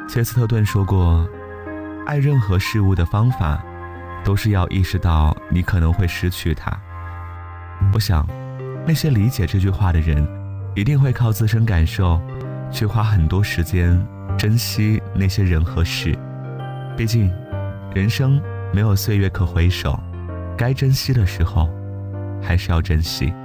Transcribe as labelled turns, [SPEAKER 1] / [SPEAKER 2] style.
[SPEAKER 1] 切斯特顿说过，爱任何事物的方法都是要意识到你可能会失去它。我想那些理解这句话的人一定会靠自身感受去花很多时间珍惜那些人和事。毕竟人生没有岁月可回首，该珍惜的时候还是要珍惜。